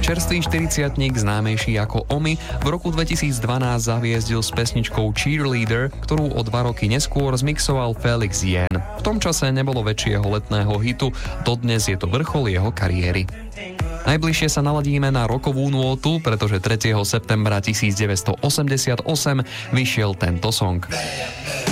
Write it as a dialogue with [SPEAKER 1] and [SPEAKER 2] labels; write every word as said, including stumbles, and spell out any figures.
[SPEAKER 1] Čerstvý štyridsiatnik, známejší ako Omi, v roku dvetisícdvanásť zaviezdil s pesničkou Cheerleader, ktorú o dva roky neskôr zmixoval Felix Jen. V tom čase nebolo väčšieho letného hitu, dodnes je to vrchol jeho kariéry. Najbližšie sa naladíme na rokovú nôtu, pretože tretieho septembra tisícdeväťstoosemdesiatosem vyšiel tento song.